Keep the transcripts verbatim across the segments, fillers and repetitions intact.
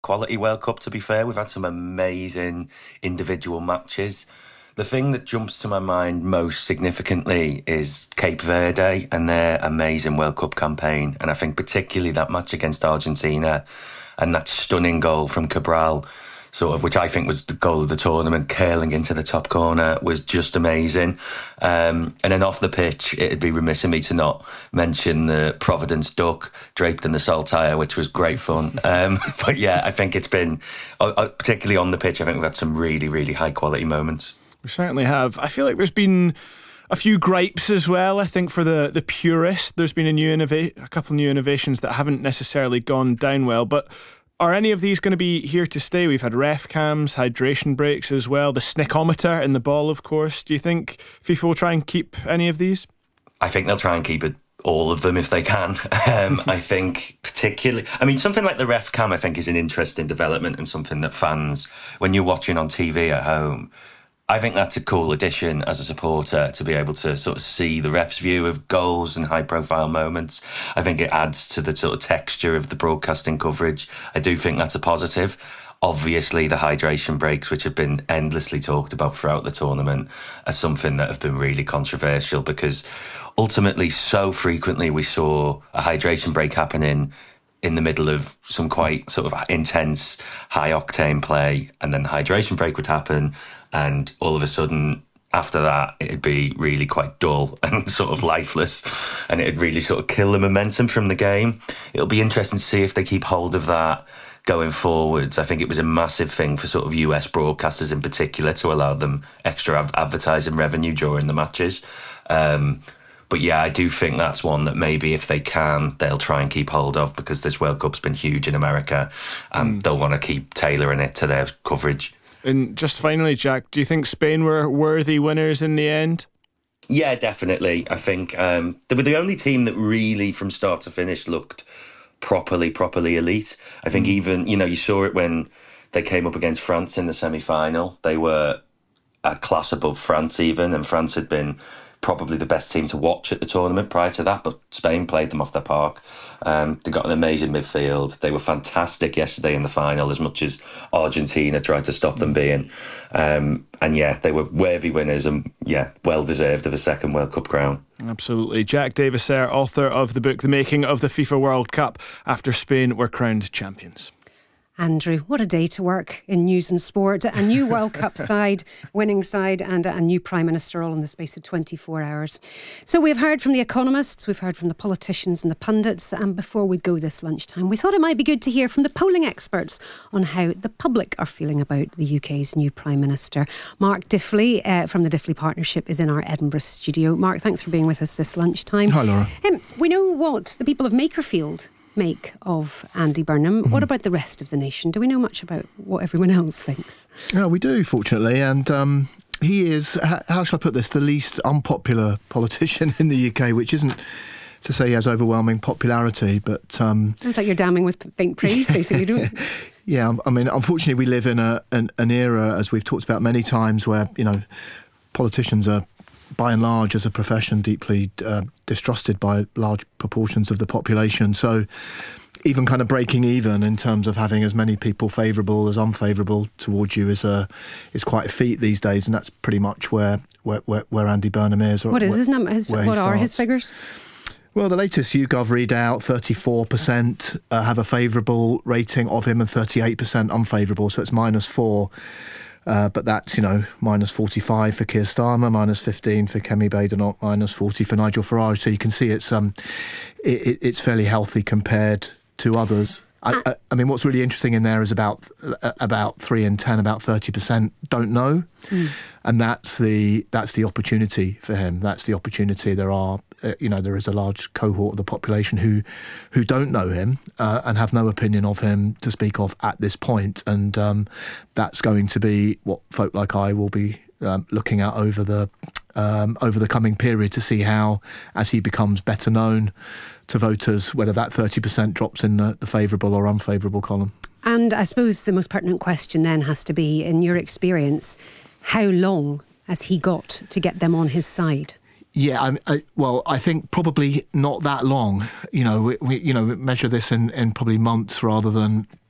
quality World Cup, to be fair. We've had some amazing individual matches. The thing that jumps to my mind most significantly is Cape Verde and their amazing World Cup campaign. And I think particularly that match against Argentina and that stunning goal from Cabral, sort of, which I think was the goal of the tournament, curling into the top corner, was just amazing. Um, and then off the pitch, it'd be remiss of me to not mention the Providence duck draped in the saltire, which was great fun. Um, but yeah, I think it's been, uh, particularly on the pitch, I think we've had some really, really high quality moments. We certainly have. I feel like there's been a few gripes as well. I think for the, the purist, there's been a new innova- a couple of new innovations that haven't necessarily gone down well, but are any of these going to be here to stay? We've had ref cams, hydration breaks as well, the snickometer in the ball, of course. Do you think FIFA will try and keep any of these? I think they'll try and keep it, all of them, if they can. Um, I think particularly, I mean, something like the ref cam, I think, is an interesting development and something that fans, when you're watching on T V at home, I think that's a cool addition as a supporter to be able to sort of see the ref's view of goals and high-profile moments. I think it adds to the sort of texture of the broadcasting coverage. I do think that's a positive. Obviously, the hydration breaks, which have been endlessly talked about throughout the tournament, are something that have been really controversial because ultimately, so frequently we saw a hydration break happening in the middle of some quite sort of intense, high-octane play, and then the hydration break would happen, and all of a sudden, after that, it'd be really quite dull and sort of lifeless, and it'd really sort of kill the momentum from the game. It'll be interesting to see if they keep hold of that going forwards. I think it was a massive thing for sort of U S broadcasters in particular to allow them extra av- advertising revenue during the matches. Um, But yeah, I do think that's one that maybe if they can, they'll try and keep hold of, because this World Cup's been huge in America and mm. they'll want to keep tailoring it to their coverage. And just finally, Jack, do you think Spain were worthy winners in the end? Yeah, definitely. I think um, they were the only team that really, from start to finish, looked properly, properly elite. I think mm. even, you know, you saw it when they came up against France in the semi-final. They were a class above France even, and France had been probably the best team to watch at the tournament prior to that, but Spain played them off their park. Um, they got an amazing midfield. They were fantastic yesterday in the final, as much as Argentina tried to stop them being. Um, and yeah, they were worthy winners and yeah, well deserved of a second World Cup crown. Absolutely. Jack Davison, author of the book The Making of the FIFA World Cup After Spain Were Crowned Champions. Andrew, what a day to work in news and sport. A new World Cup side, winning side, and a new Prime Minister all in the space of twenty-four hours. So we've heard from the economists, we've heard from the politicians and the pundits, and before we go this lunchtime, we thought it might be good to hear from the polling experts on how the public are feeling about the U K's new Prime Minister. Mark Diffley uh, from the Diffley Partnership is in our Edinburgh studio. Mark, thanks for being with us this lunchtime. Hi, Laura. Um, we know what the people of Makerfield make of Andy Burnham. Mm-hmm. What about the rest of the nation? Do we know much about what everyone else thinks? Yeah, we do, fortunately. And um, he is, how shall I put this, the least unpopular politician in the U K, which isn't to say he has overwhelming popularity, but... Um, Sounds like you're damning with faint praise, basically, don't you? Yeah, I mean, unfortunately, we live in a an, an era, as we've talked about many times, where, you know, politicians are, by and large, as a profession, deeply uh, distrusted by large proportions of the population. So even kind of breaking even in terms of having as many people favourable as unfavourable towards you is a is quite a feat these days, and that's pretty much where where, where, where Andy Burnham is. What is where, his number? His, what are his figures? Well, the latest YouGov readout, thirty-four percent uh, have a favourable rating of him and thirty-eight percent unfavourable, so it's minus four. Uh, but that's, you know, minus forty-five for Keir Starmer, minus fifteen for Kemi Badenoch, minus forty for Nigel Farage. So you can see it's um, it, it's fairly healthy compared to others. I, I, I mean, what's really interesting in there is about uh, about three in ten, about thirty percent don't know, mm. and that's the that's the opportunity for him. That's the opportunity. There are, uh, you know, there is a large cohort of the population who who don't know him uh, and have no opinion of him to speak of at this point, and um, that's going to be what folk like I will be um, looking at over the um, over the coming period to see how, as he becomes better known to voters, whether that thirty percent drops in the, the favourable or unfavourable column. And I suppose the most pertinent question then has to be, in your experience, how long has he got to get them on his side? Yeah, I, I, well, I think probably not that long. You know, we, we you know measure this in, in probably months rather than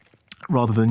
rather than